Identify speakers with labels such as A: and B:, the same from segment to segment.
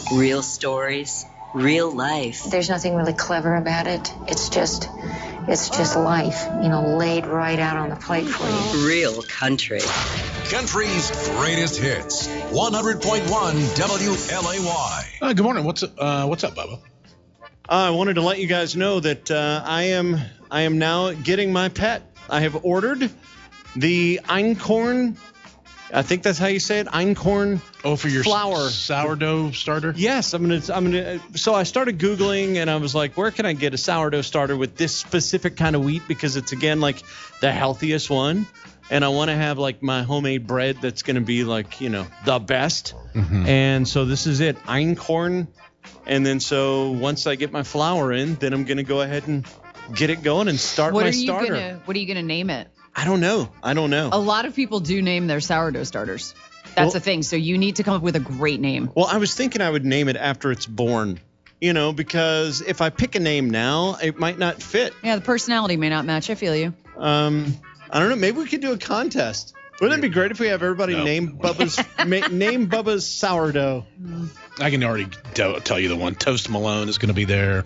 A: Real stories, real life.
B: There's nothing really clever about it. It's just life, laid right out on the plate for you.
A: Real country.
C: Country's greatest hits. 100.1 WLAY.
D: Good morning. What's up, Bubba?
E: I wanted to let you guys know that I am now getting my pet. I have ordered the einkorn. I think that's how you say it. Einkorn.
D: Oh, for your
E: flour
D: sourdough starter?
E: Yes, I'm gonna. So I started Googling and I was like, where can I get a sourdough starter with this specific kind of wheat? Because it's again like the healthiest one. And I want to have like my homemade bread that's going to be like, the best. Mm-hmm. And so this is it, einkorn. And then so once I get my flour in, then I'm going to go ahead and get it going and start my starter.
F: What are you going to name it?
E: I don't know.
F: A lot of people do name their sourdough starters. That's the thing. So you need to come up with a great name.
E: Well, I was thinking I would name it after it's born. Because if I pick a name now, it might not fit.
F: Yeah, the personality may not match. I feel you.
E: I don't know. Maybe we could do a contest. Wouldn't it be great if we have everybody name Bubba's sourdough?
D: I can already tell you the one. Toast Malone is going to be there.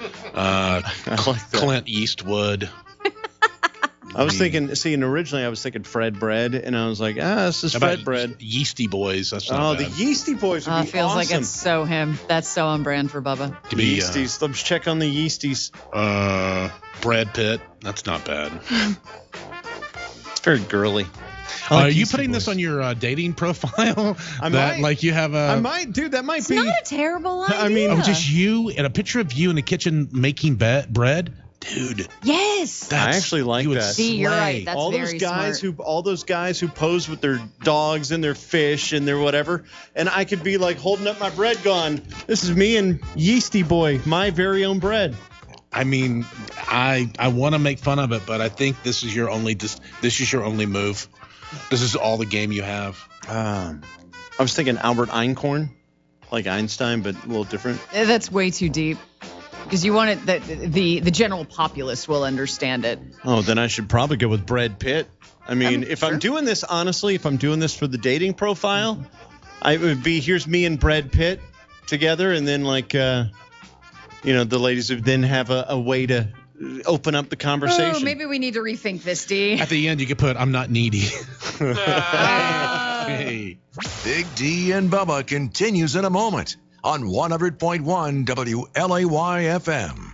D: Clint Eastwood.
E: I was thinking, originally I was thinking Fred Bread, and I was like, this is Fred Bread.
D: Yeasty Boys. That's not bad.
E: The Yeasty Boys would be
F: feels
E: awesome.
F: like it's so him. That's so on brand for Bubba.
E: Yeasties. Let's check on the Yeasties.
D: Brad Pitt. That's not bad.
E: It's very girly.
D: Are you putting this on your dating profile?
E: I might.
D: Like you have
E: I might, dude. That might
F: it's
E: be.
F: It's not a terrible idea.
E: I mean,
D: just you and a picture of you in the kitchen making bread. Dude.
F: Yes.
E: I actually like that.
F: See, you're right. That's very smart.
E: All those guys who pose with their dogs and their fish and their whatever, and I could be like holding up my bread going, this is me and Yeasty Boy, my very own bread.
D: I mean, I want to make fun of it, but I think this is your only move. This is all the game you have.
E: I was thinking Albert Einkorn, like Einstein, but a little different.
F: That's way too deep. Because you want it that the general populace will understand it.
E: Oh, then I should probably go with Brad Pitt. I mean, if I'm doing this, honestly, if I'm doing this for the dating profile, it would be, here's me and Brad Pitt together, and then like, the ladies would then have a way to open up the conversation.
F: Oh, maybe we need to rethink this, D.
D: At the end, you could put, I'm not needy.
C: Hey. Big D and Bubba continues in a moment on 100.1 WLAY FM.